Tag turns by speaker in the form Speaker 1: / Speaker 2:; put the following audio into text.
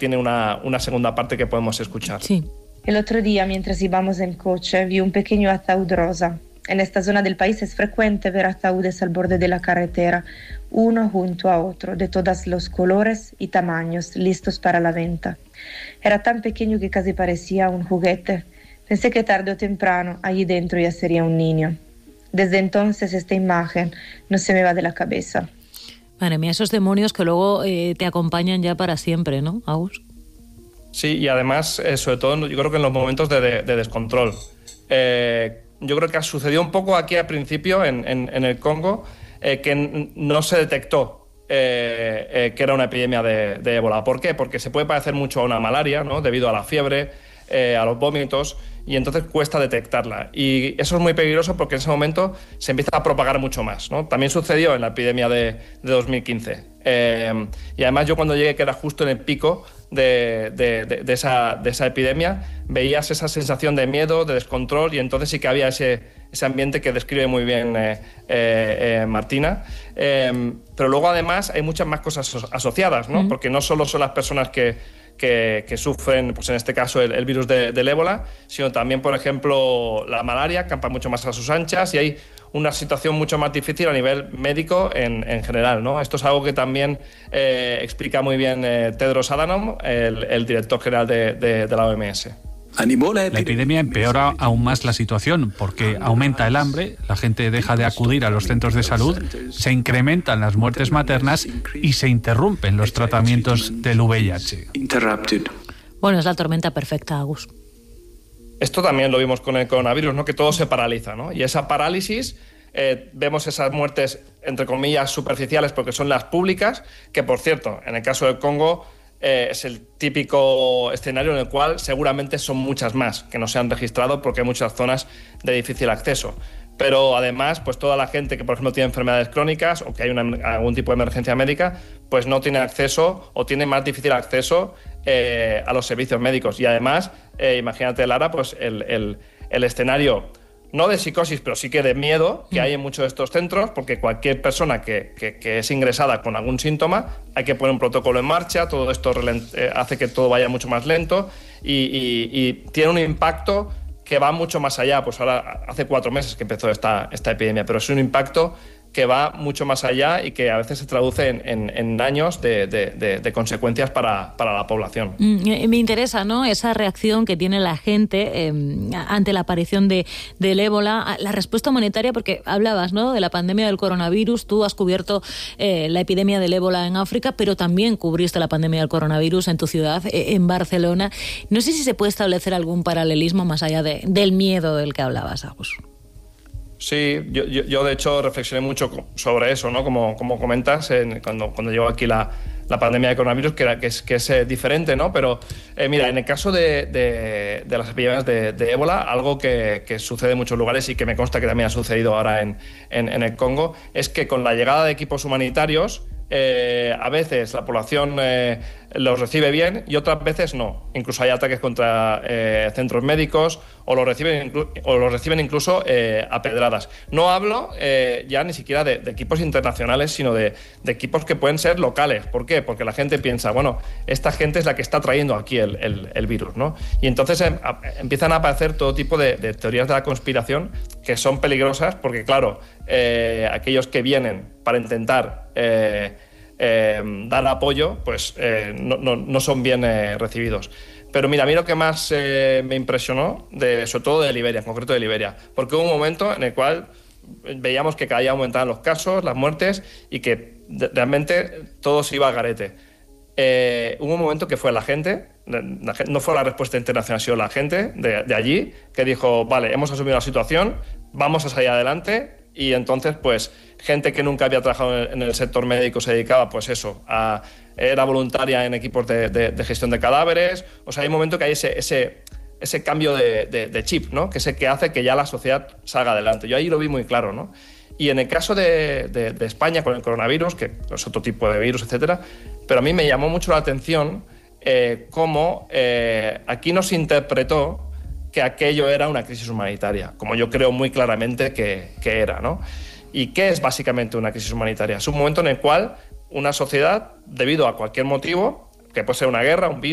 Speaker 1: tiene una segunda parte que podemos escuchar.
Speaker 2: Sí.
Speaker 3: El otro día, mientras íbamos en coche, vi un pequeño ataúd rosa. En esta zona del país es frecuente ver ataúdes al borde de la carretera, uno junto a otro, de todos los colores y tamaños, listos para la venta. Era tan pequeño que casi parecía un juguete. Pensé que tarde o temprano, allí dentro ya sería un niño. Desde entonces esta imagen no se me va de la cabeza.
Speaker 2: Madre mía, esos demonios que luego te acompañan ya para siempre, ¿no, Agus?
Speaker 1: Sí, y además, sobre todo, yo creo que en los momentos de descontrol. Yo creo que ha sucedido un poco aquí al principio, en el Congo, que no se detectó que era una epidemia de ébola. ¿Por qué? Porque se puede parecer mucho a una malaria, ¿no? Debido a la fiebre, a los vómitos, y entonces cuesta detectarla. Y eso es muy peligroso porque en ese momento se empieza a propagar mucho más, ¿no? También sucedió en la epidemia de 2015. Y además yo cuando llegué, que era justo en el pico de esa epidemia, veías esa sensación de miedo, de descontrol, y entonces sí que había ese ambiente que describe muy bien Martina. Pero luego además hay muchas más cosas asociadas, ¿no? Porque no solo son las personas que sufren, pues en este caso, el virus del ébola, sino también, por ejemplo, la malaria, campa mucho más a sus anchas, y hay una situación mucho más difícil a nivel médico en general, ¿no? Esto es algo que también explica muy bien Tedros Adhanom, el director general de la OMS.
Speaker 4: La epidemia empeora aún más la situación porque aumenta el hambre, la gente deja de acudir a los centros de salud, se incrementan las muertes maternas y se interrumpen los tratamientos del VIH.
Speaker 2: Bueno, es la tormenta perfecta, Agus.
Speaker 1: Esto también lo vimos con el coronavirus, ¿no? Que todo se paraliza, ¿no? Y esa parálisis, vemos esas muertes, entre comillas, superficiales, porque son las públicas, que, por cierto, en el caso del Congo, es el típico escenario en el cual seguramente son muchas más que no se han registrado porque hay muchas zonas de difícil acceso. Pero además, pues toda la gente que, por ejemplo, tiene enfermedades crónicas o que hay algún tipo de emergencia médica, pues no tiene acceso o tiene más difícil acceso a los servicios médicos. Y además, imagínate, Lara, pues el escenario, no de psicosis, pero sí que de miedo que hay en muchos de estos centros, porque cualquier persona que es ingresada con algún síntoma, hay que poner un protocolo en marcha, todo esto hace que todo vaya mucho más lento y tiene un impacto que va mucho más allá. Pues ahora hace 4 meses que empezó esta epidemia, pero es un impacto que va mucho más allá y que a veces se traduce en años de consecuencias para la población.
Speaker 2: Me interesa, ¿no?, esa reacción que tiene la gente ante la aparición del ébola, la respuesta humanitaria, porque hablabas, ¿no?, de la pandemia del coronavirus. Tú has cubierto la epidemia del ébola en África, pero también cubriste la pandemia del coronavirus en tu ciudad, en Barcelona. No sé si se puede establecer algún paralelismo más allá del miedo del que hablabas, Agus.
Speaker 1: Sí, yo de hecho reflexioné mucho sobre eso, ¿no? Como comentas, cuando llegó aquí la pandemia de coronavirus, que es diferente, ¿no? Pero mira, en el caso de las epidemias de ébola, algo que sucede en muchos lugares y que me consta que también ha sucedido ahora en el Congo, es que con la llegada de equipos humanitarios, a veces la población los recibe bien y otras veces no. Incluso hay ataques contra centros médicos o los reciben incluso a pedradas. No hablo ya ni siquiera de equipos internacionales, sino de equipos que pueden ser locales. ¿Por qué? Porque la gente piensa, bueno, esta gente es la que está trayendo aquí el virus, ¿no? Y entonces empiezan a aparecer todo tipo de teorías de la conspiración que son peligrosas porque, claro, aquellos que vienen para intentar dar apoyo, pues no son bien recibidos. Pero mira, a mí lo que más me impresionó, sobre todo de Liberia, en concreto de Liberia, porque hubo un momento en el cual veíamos que cada día aumentaban los casos, las muertes, y que realmente todo se iba al garete. Hubo un momento que fue la gente, no fue la respuesta internacional, sino la gente de allí, que dijo, vale, hemos asumido la situación, vamos a salir adelante. Y entonces, pues, gente que nunca había trabajado en el sector médico se dedicaba, pues eso, era voluntaria en equipos de gestión de cadáveres. O sea, hay un momento que hay ese cambio de chip, ¿no? Que hace que ya la sociedad salga adelante. Yo ahí lo vi muy claro, ¿no? Y en el caso de España con el coronavirus, que es otro tipo de virus, etcétera, pero a mí me llamó mucho la atención cómo aquí no se interpretó que aquello era una crisis humanitaria, como yo creo muy claramente que era, ¿no? ¿Y qué es básicamente una crisis humanitaria? Es un momento en el cual una sociedad, debido a cualquier motivo, que puede ser una guerra, un virus,